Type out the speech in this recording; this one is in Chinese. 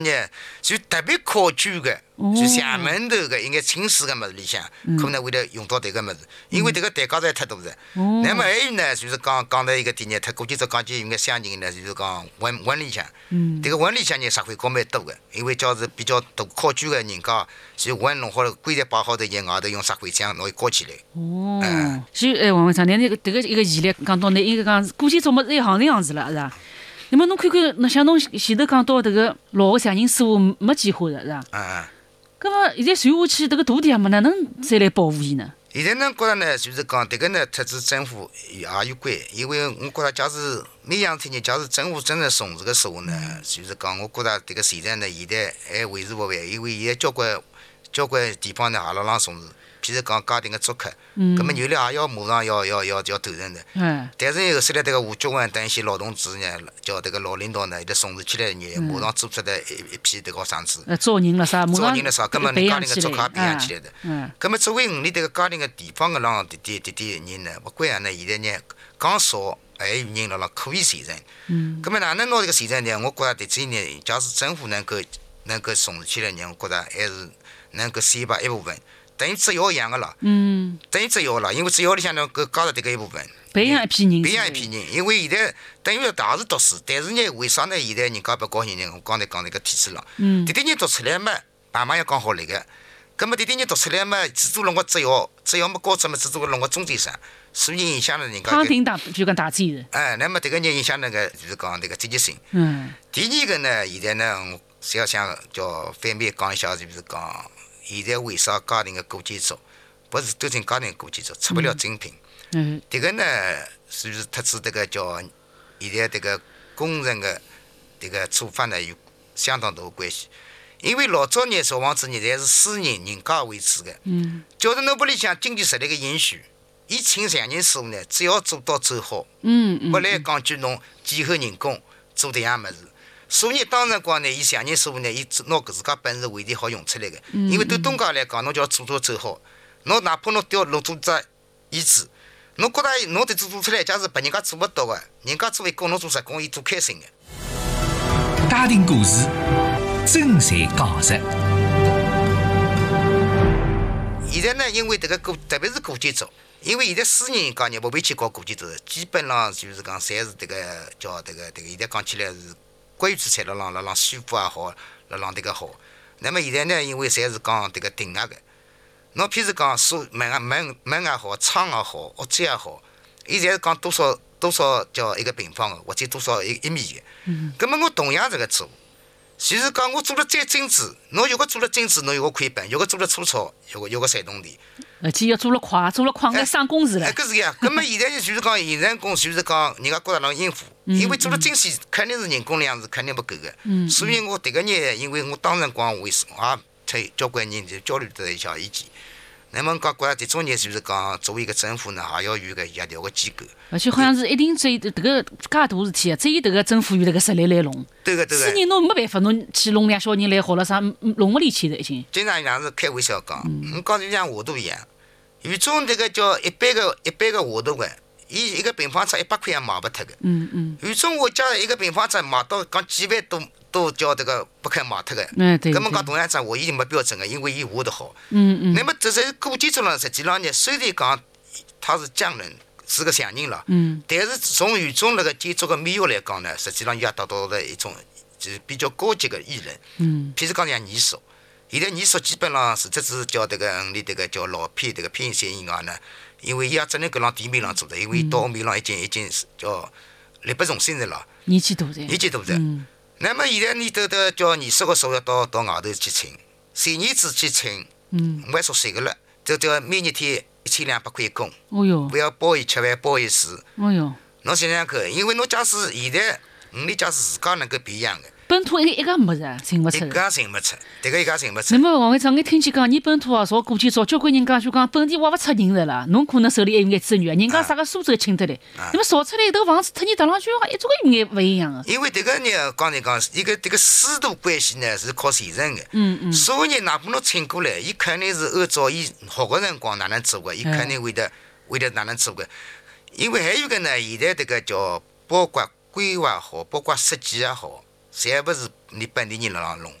呢，就特别考究的，就厦门头的应该清水的么子里向，可能会得用到这个么子，因为这个代价实在太多了。那么还有呢，就是刚才一个点呢，他估计这讲起应该相近呢，就是讲文理向，这个文理向呢社会高蛮多的，因为叫是比较多考究的人家，就文弄好了，规则摆好的人外头用社会奖拿伊搞起来。 所以王会长，那这个一个现在讲到呢，应该讲估计做么是一行的样子了，是吧？那么侬看看，那像侬前头讲到这个老的邪人师傅没计划的是吧？那么现在传下去，这个大店么哪能再来保护伊呢？ 现在呢，觉着呢，就是讲这个呢，特指政府也有关，因为我觉着假使每样事情，假使政府真正重视的时候呢，就是讲我觉着这个现在呢，现在还为时不晚，因为现在交关地方呢也老重视。譬如讲家庭的租客，葛么原来也要马上要投人的。但是后头来这个吴教官等一些劳动制呢，叫这个老领导呢，有重视起来呢，马上做出来一批这个啥子。 招人了啥？ 招人了啥？葛么家庭的租客培养起来的。葛么作为我们这个家庭的地方的让这人呢，不管呢，现在呢讲少，还有人了可以承认。葛么哪能拿这个承认呢？我觉着这呢，假使政府能够重视起来呢，我觉着还是能够选拔一部分。等于职校一样的了，等于职校了，因为职校里向呢，加入这个一部分， 培养一批人， 因为现在等于大是读书，但是呢，为啥呢？现在人家不高兴呢？我刚才讲那个体制了，这人读出来嘛，爸妈要讲好那个，葛么这人读出来嘛，只做了我职校么高职嘛，只做了我中间生，所以影响了人家。 康定就讲大战的。那么这个呢影响那个就是讲那个积极性。第二个呢，现在呢，我想叫反面讲一下，就是讲。现在为啥家庭的过继者不是都成家庭的过继者，出不了精品？这个呢，是特指这个叫现在这个工人的这个处罚呢有相当大的关系。因为老早年小房子呢，侪是私人家为主的，就是侬屋里向经济实力的允许，伊请常人师傅呢，只要做到最好，不来讲究侬几后人工做这样么子。所以当辰光呢，伊常人师傅呢，伊拿自家本事为的好用出来的。因为对东家来讲，侬就要做好。侬哪怕侬做只椅子，侬觉得侬得做出来，假使别人家做不到的，人家做一工，侬做10工，伊做开心的。 家庭故事，真实讲述。 现在呢，因为这个特别是过继者，因为现在私人家呢不会去搞过继者，基本上就是讲侪是这个叫这个，现在讲起来是。国有资产了让宣布也好，了让这个好。那么现在呢，因为侪是讲这个定额的，侬譬如讲门也好，窗也好，屋子也好，伊侪是讲多少叫一个平方的，或者多少一米的。那么我同样这个做，就是讲我做了再精致，侬如果做了精致，侬有个亏本；如果做了粗糙，有个山洞地。 而且要做了快，眼省工时了。 搿是呀。那么现在就是讲现人工，就是讲人家觉着能应付，因为做了精细，肯定是人工量是肯定不够的。所以我这个呢，因为我当辰光为什也推交关人就交流了一下意见。那么讲觉着这种人就是讲作为一个政府呢，也要有个协调的机构。 而且好像是一定只有这个介大事体，只有这个政府有这个实力来弄。 对个。 私人侬没办法，侬去弄2小人来好了啥，弄不里去的已经。 经常样是开玩笑讲，我讲就像画图一样。有种这个叫一般个画图的，伊一个平方尺100块也卖不脱的。有种我家一个平方尺卖到讲几万都叫这个不肯卖脱的。 对。 那么讲同样讲，我已经没标准的，因为伊画得好。那么这在过继者上，实际上呢，虽然讲他是匠人，是个匠人了。但是从有种那个建筑的美学来讲呢，实际上也达到了一种就是比较高级的艺人。譬如讲像艺术。现在艺术基本上除这是叫这个你这个叫老片这个片线以外呢，因为伊也只能搿浪地面上做的，因为到后面浪已经叫力不从心了了。 年纪大的。 那么现在你都叫艺术的时候要到外头去请，3年制去请，我还说谁个了？就每日天1200块一工。不要包伊吃饭，包伊住。侬想想看，因为侬假使现在你假使自家能够培养的。 本土一个没是寻不出， 一家寻不出。 那么王会长，我听见讲，你本土啊，造过去造交关人家就讲本地挖不出人来了，侬可能手里还有眼资源，人家啥个苏州请得来，那么造出来一头房子，特你搭上去一种个有眼不一样的。 因为这个呢，刚才讲一个这个师徒关系呢是靠传承的。所有人哪怕侬请过来，伊肯定是按照伊学个辰光哪能做的，伊肯定会得哪能做的。因为还有个呢，现在这个叫包括规划好，包括设计也好。 侪勿是你本地人辣浪弄，